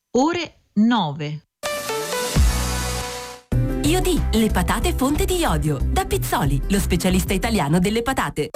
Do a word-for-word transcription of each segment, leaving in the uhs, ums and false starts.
ore nove. Io di le patate fonte di iodio da Pizzoli, lo specialista italiano delle patate.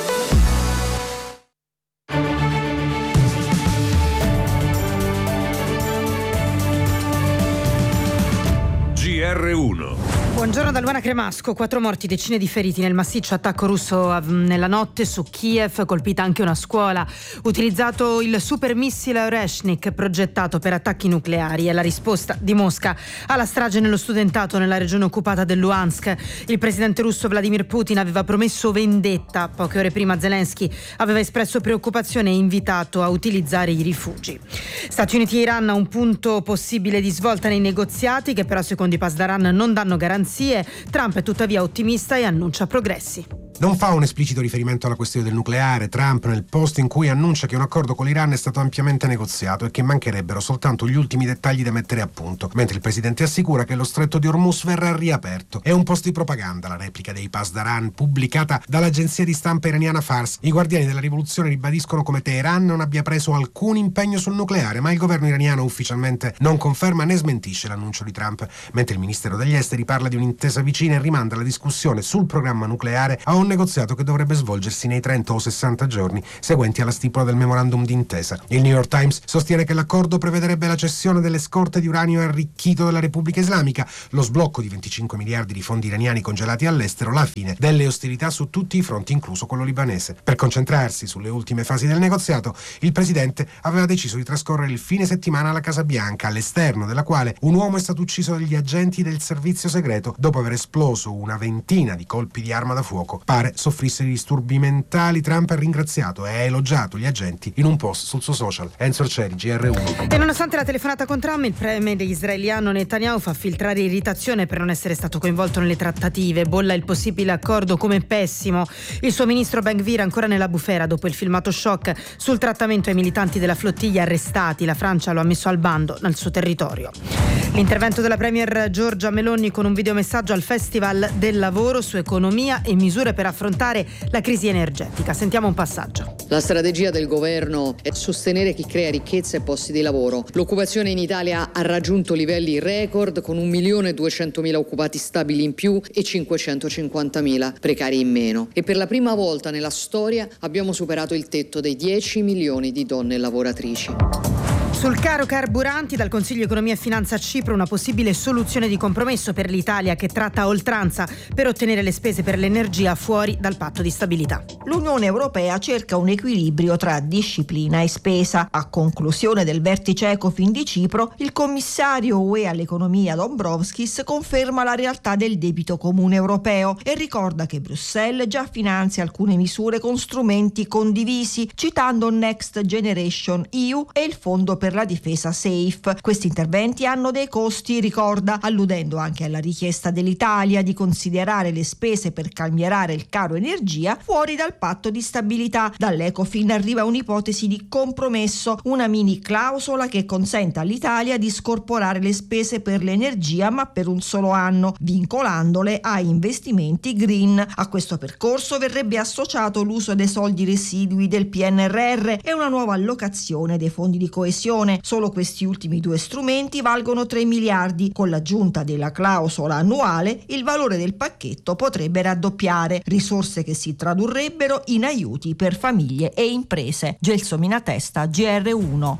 G R uno. Buongiorno da Luana Cremasco. Quattro morti, decine di feriti nel massiccio attacco russo nella notte su Kiev, colpita anche una scuola. Utilizzato il super missile Oreshnik progettato per attacchi nucleari. È la risposta di Mosca alla strage nello studentato nella regione occupata del Luhansk. Il presidente russo Vladimir Putin aveva promesso vendetta. Poche ore prima Zelensky aveva espresso preoccupazione e invitato a utilizzare i rifugi. Stati Uniti e Iran, un punto possibile di svolta nei negoziati che però secondo i Pasdaran non danno garanzie. Trump è tuttavia ottimista e annuncia progressi. Non fa un esplicito riferimento alla questione del nucleare Trump nel post in cui annuncia che un accordo con l'Iran è stato ampiamente negoziato e che mancherebbero soltanto gli ultimi dettagli da mettere a punto, mentre il presidente assicura che lo stretto di Hormuz verrà riaperto. È un post di propaganda, la replica dei Pasdaran pubblicata dall'agenzia di stampa iraniana Fars. I guardiani della rivoluzione ribadiscono come Teheran non abbia preso alcun impegno sul nucleare, ma il governo iraniano ufficialmente non conferma né smentisce l'annuncio di Trump, mentre il ministero degli esteri parla di un'intesa vicina e rimanda la discussione sul programma nucleare a un negoziato che dovrebbe svolgersi nei trenta o sessanta giorni seguenti alla stipula del memorandum d'intesa. Il New York Times sostiene che l'accordo prevederebbe la cessione delle scorte di uranio arricchito della Repubblica Islamica, lo sblocco di venticinque miliardi di fondi iraniani congelati all'estero, la fine delle ostilità su tutti i fronti, incluso quello libanese. Per concentrarsi sulle ultime fasi del negoziato, il presidente aveva deciso di trascorrere il fine settimana alla Casa Bianca, all'esterno della quale un uomo è stato ucciso dagli agenti del servizio segreto dopo aver esploso una ventina di colpi di arma da fuoco. Pare soffrisse di disturbi mentali. Trump ha ringraziato e ha elogiato gli agenti in un post sul suo social. Enzo Arcieri, G R uno. E nonostante la telefonata con Trump, il premier israeliano Netanyahu fa filtrare irritazione per non essere stato coinvolto nelle trattative. Bolla il possibile accordo come pessimo. Il suo ministro Ben Gvir ancora nella bufera dopo il filmato shock sul trattamento ai militanti della flottiglia arrestati. La Francia lo ha messo al bando nel suo territorio. L'intervento della premier Giorgia Meloni con un videomessaggio al Festival del Lavoro su economia e misure per affrontare la crisi energetica. Sentiamo un passaggio. La strategia del governo è sostenere chi crea ricchezza e posti di lavoro. L'occupazione in Italia ha raggiunto livelli record con un milione e duecentomila occupati stabili in più e cinquecentocinquantamila precari in meno. E per la prima volta nella storia abbiamo superato il tetto dei dieci milioni di donne lavoratrici. Sul caro carburanti, dal Consiglio Economia e Finanza a Cipro una possibile soluzione di compromesso per l'Italia che tratta a oltranza per ottenere le spese per l'energia fuori dal patto di stabilità. L'Unione Europea cerca un equilibrio tra disciplina e spesa. A conclusione del vertice Ecofin di Cipro, il commissario U E all'economia Dombrovskis conferma la realtà del debito comune europeo e ricorda che Bruxelles già finanzia alcune misure con strumenti condivisi, citando Next Generation E U e il Fondo per la difesa SAFE. Questi interventi hanno dei costi, ricorda, alludendo anche alla richiesta dell'Italia di considerare le spese per calmierare il caro energia fuori dal patto di stabilità. Dall'Ecofin arriva un'ipotesi di compromesso, una mini clausola che consenta all'Italia di scorporare le spese per l'energia ma per un solo anno, vincolandole a investimenti green. A questo percorso verrebbe associato l'uso dei soldi residui del P N R R e una nuova allocazione dei fondi di coesione. Solo questi ultimi due strumenti valgono tre miliardi. Con l'aggiunta della clausola annuale, il valore del pacchetto potrebbe raddoppiare, risorse che si tradurrebbero in aiuti per famiglie e imprese. Gelsomina Testa, G R uno.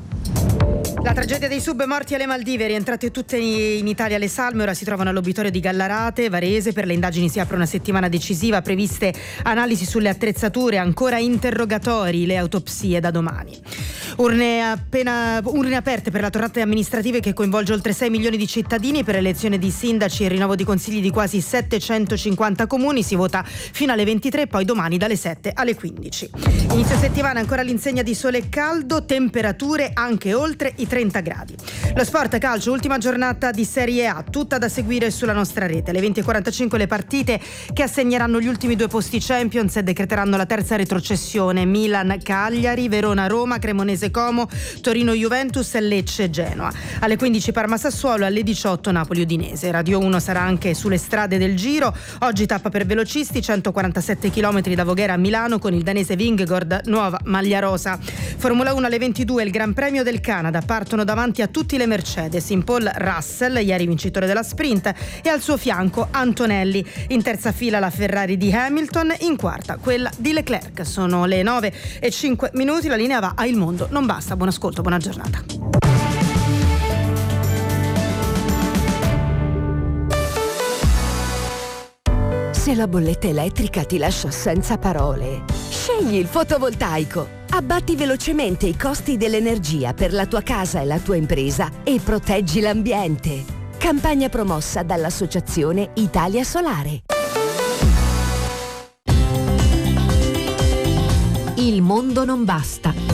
La tragedia dei sub morti alle Maldive, rientrate tutte in Italia le salme, ora si trovano all'obitorio di Gallarate, Varese. Per le indagini si apre una settimana decisiva, previste analisi sulle attrezzature, ancora interrogatori, le autopsie da domani. Urne, appena, urne aperte per la tornata amministrative che coinvolge oltre sei milioni di cittadini per elezione di sindaci e rinnovo di consigli di quasi settecentocinquanta comuni. Si vota fino alle ventitré, poi domani dalle sette alle quindici. Inizio settimana ancora all'insegna di sole e caldo, temperature anche oltre i trenta gradi. Lo sport calcio, ultima giornata di Serie A, tutta da seguire sulla nostra rete. Alle venti e quarantacinque le partite che assegneranno gli ultimi due posti Champions e decreteranno la terza retrocessione: Milan-Cagliari, Verona-Roma, Cremonese-Como, Torino-Juventus e Lecce-Genoa. Alle quindici Parma-Sassuolo, alle diciotto Napoli-Udinese. Radio uno sarà anche sulle strade del Giro. Oggi tappa per velocisti, centoquarantasette chilometri da Voghera a Milano con il danese Vingegaard, nuova maglia rosa. Formula uno alle ventidue il Gran Premio del Canada, parte partono davanti a tutti le Mercedes, in pole Russell, ieri vincitore della sprint, e al suo fianco Antonelli. In terza fila la Ferrari di Hamilton, in quarta quella di Leclerc. Sono le nove e cinque minuti, la linea va a Il Mondo non basta. Buon ascolto, buona giornata. Se la bolletta elettrica ti lascia senza parole, scegli il fotovoltaico. Abbatti velocemente i costi dell'energia per la tua casa e la tua impresa e proteggi l'ambiente. Campagna promossa dall'Associazione Italia Solare. Il mondo non basta.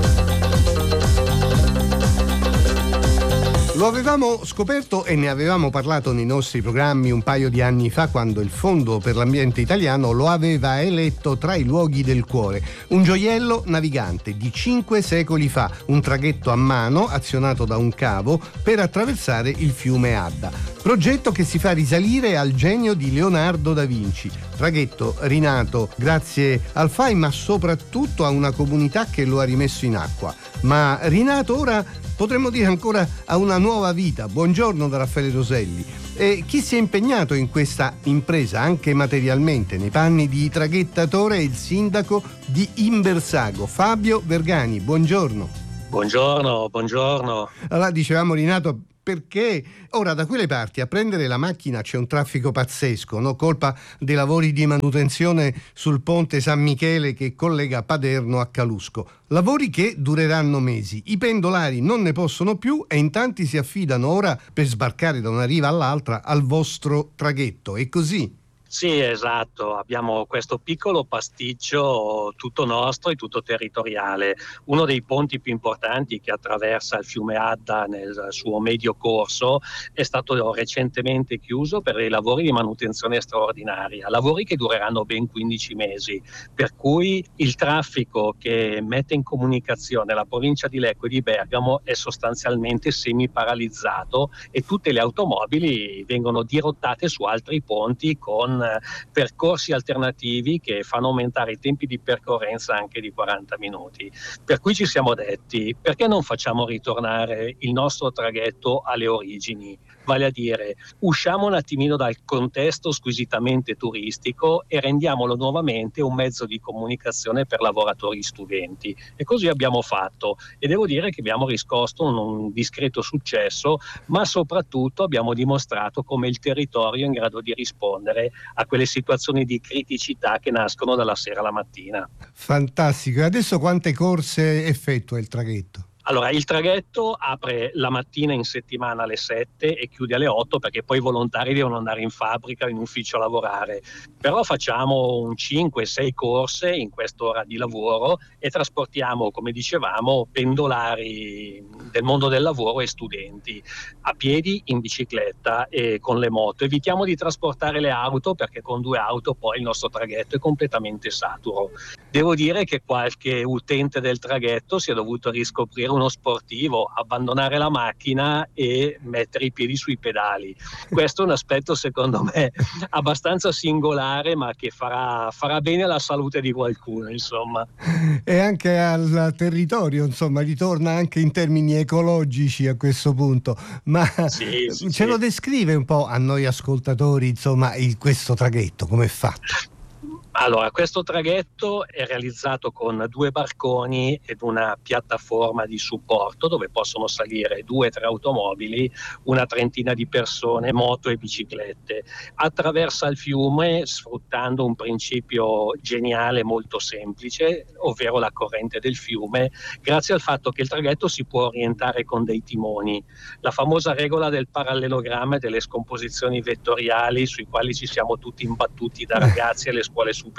Lo avevamo scoperto e ne avevamo parlato nei nostri programmi un paio di anni fa, quando il Fondo per l'Ambiente Italiano lo aveva eletto tra i luoghi del cuore. Un gioiello navigante di cinque secoli fa, un traghetto a mano azionato da un cavo per attraversare il fiume Adda. Progetto che si fa risalire al genio di Leonardo da Vinci. Traghetto rinato grazie al F A I, ma soprattutto a una comunità che lo ha rimesso in acqua. Ma rinato ora, potremmo dire ancora, a una nuova vita. Buongiorno da Raffaele Roselli. E chi si è impegnato in questa impresa anche materialmente nei panni di traghettatore è il sindaco di Imbersago, Fabio Vergani. Buongiorno. Buongiorno, buongiorno. Allora, dicevamo rinato perché ora da quelle parti a prendere la macchina c'è un traffico pazzesco, no? Colpa dei lavori di manutenzione sul ponte San Michele che collega Paderno a Calusco. Lavori che dureranno mesi. I pendolari non ne possono più e in tanti si affidano ora per sbarcare da una riva all'altra al vostro traghetto. È così? Sì, esatto, abbiamo questo piccolo pasticcio tutto nostro e tutto territoriale. Uno dei ponti più importanti che attraversa il fiume Adda nel suo medio corso è stato recentemente chiuso per i lavori di manutenzione straordinaria, lavori che dureranno ben quindici mesi, per cui il traffico che mette in comunicazione la provincia di Lecco e di Bergamo è sostanzialmente semi-paralizzato e tutte le automobili vengono dirottate su altri ponti con percorsi alternativi che fanno aumentare i tempi di percorrenza anche di quaranta minuti. Per cui ci siamo detti, perché non facciamo ritornare il nostro traghetto alle origini? Vale a dire, usciamo un attimino dal contesto squisitamente turistico e rendiamolo nuovamente un mezzo di comunicazione per lavoratori studenti. E così abbiamo fatto e devo dire che abbiamo riscosso un, un discreto successo, ma soprattutto abbiamo dimostrato come il territorio è in grado di rispondere a quelle situazioni di criticità che nascono dalla sera alla mattina. Fantastico. E adesso quante corse effettua il traghetto? Allora, il traghetto apre la mattina in settimana alle sette e chiude alle otto perché poi i volontari devono andare in fabbrica, in ufficio a lavorare. Però facciamo un cinque sei corse in quest'ora di lavoro e trasportiamo, come dicevamo, pendolari del mondo del lavoro e studenti a piedi, in bicicletta e con le moto. Evitiamo di trasportare le auto perché con due auto poi il nostro traghetto è completamente saturo. Devo dire che qualche utente del traghetto si è dovuto riscoprire uno sportivo, abbandonare la macchina e mettere i piedi sui pedali. Questo è un aspetto secondo me abbastanza singolare, ma che farà, farà bene alla salute di qualcuno, insomma. E anche al territorio, insomma, ritorna anche in termini ecologici a questo punto. Ma sì, sì, ce sì. lo descrive un po' a noi ascoltatori, insomma, il, questo traghetto, come è fatto? Allora, questo traghetto è realizzato con due barconi ed una piattaforma di supporto dove possono salire due o tre automobili, una trentina di persone, moto e biciclette. Attraversa il fiume sfruttando un principio geniale molto semplice, ovvero la corrente del fiume, grazie al fatto che il traghetto si può orientare con dei timoni. La famosa regola del parallelogramma e delle scomposizioni vettoriali sui quali ci siamo tutti imbattuti da ragazzi alle scuole superiori.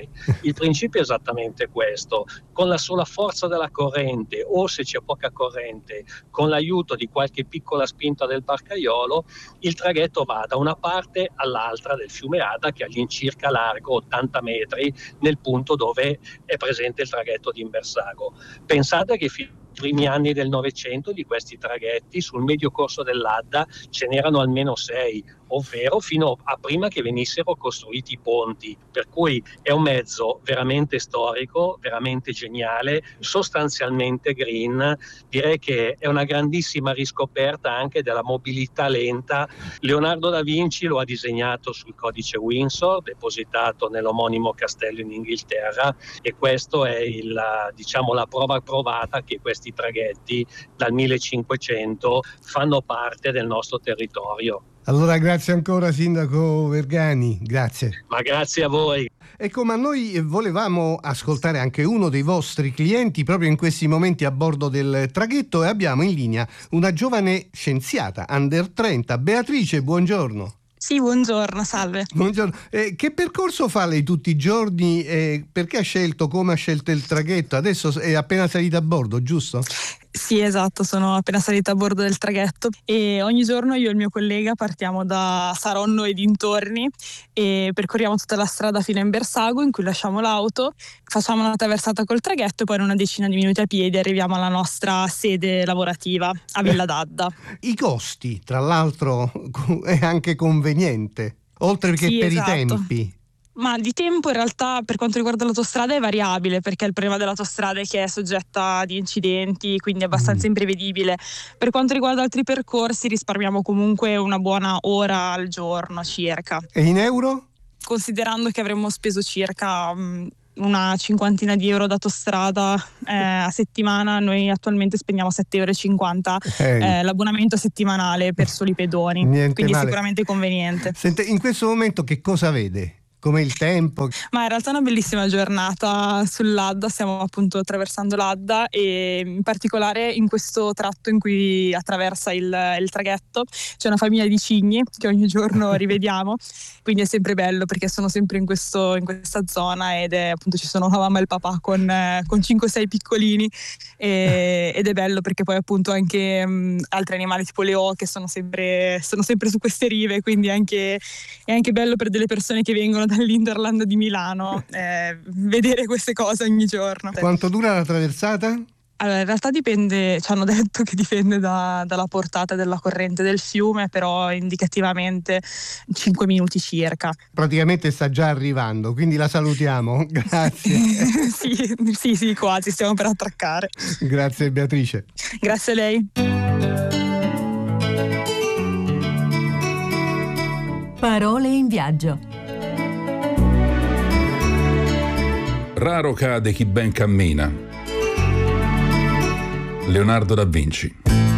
Il principio è esattamente questo: con la sola forza della corrente, o se c'è poca corrente, con l'aiuto di qualche piccola spinta del barcaiolo, il traghetto va da una parte all'altra del fiume Adda, che è all'incirca largo ottanta metri, nel punto dove è presente il traghetto di Imbersago. Pensate che fino ai primi anni del Novecento di questi traghetti sul medio corso dell'Adda ce n'erano almeno sei. ovvero fino a prima che venissero costruiti i ponti, per cui è un mezzo veramente storico, veramente geniale, sostanzialmente green. Direi che è una grandissima riscoperta anche della mobilità lenta. Leonardo da Vinci lo ha disegnato sul codice Windsor, depositato nell'omonimo castello in Inghilterra, e questo è il, diciamo, la prova provata che questi traghetti dal millecinquecento fanno parte del nostro territorio. Allora grazie ancora sindaco Vergani, grazie. Ma grazie a voi. Ecco, ma noi volevamo ascoltare anche uno dei vostri clienti proprio in questi momenti a bordo del traghetto, e abbiamo in linea una giovane scienziata under trenta. Beatrice, buongiorno. Sì, buongiorno, salve. Buongiorno. Eh, che percorso fa lei tutti i giorni? Eh, perché ha scelto, come ha scelto il traghetto? Adesso è appena salita a bordo, giusto? Sì, esatto, sono appena salita a bordo del traghetto e ogni giorno io e il mio collega partiamo da Saronno e dintorni e percorriamo tutta la strada fino a Imbersago, in cui lasciamo l'auto, facciamo una traversata col traghetto e poi in una decina di minuti a piedi arriviamo alla nostra sede lavorativa a Villa d'Adda. I costi, tra l'altro, è anche conveniente, oltre che sì, per esatto. i tempi. Ma di tempo in realtà per quanto riguarda l'autostrada è variabile, perché il problema dell'autostrada è che è soggetta ad incidenti, quindi è abbastanza mm. imprevedibile. Per quanto riguarda altri percorsi risparmiamo comunque una buona ora al giorno circa. E in euro? Considerando che avremmo speso circa um, una cinquantina di euro d'autostrada eh, a settimana, noi attualmente spendiamo sette euro e cinquanta eh, l'abbonamento settimanale per soli pedoni. Niente quindi male. Sicuramente conveniente. Sente, in questo momento che cosa vede? Come il tempo? Ma in realtà è una bellissima giornata sull'Adda, stiamo appunto attraversando l'Adda e in particolare in questo tratto in cui attraversa il, il traghetto c'è una famiglia di cigni che ogni giorno rivediamo, quindi è sempre bello perché sono sempre in, questo, in questa zona ed è appunto ci sono la mamma e il papà con, con cinque sei piccolini e, ed è bello perché poi appunto anche mh, altri animali tipo le oche sono sempre, sono sempre su queste rive, quindi anche, è anche bello per delle persone che vengono dall'Interland di Milano eh, vedere queste cose ogni giorno. Quanto dura la traversata? Allora in realtà dipende, ci hanno detto che dipende da, dalla portata della corrente del fiume, però indicativamente cinque minuti circa. Praticamente sta già arrivando, quindi la salutiamo. Grazie. sì, sì, sì, quasi, stiamo per attraccare. Grazie Beatrice. Grazie a lei. Parole in viaggio. Raro cade chi ben cammina. Leonardo da Vinci.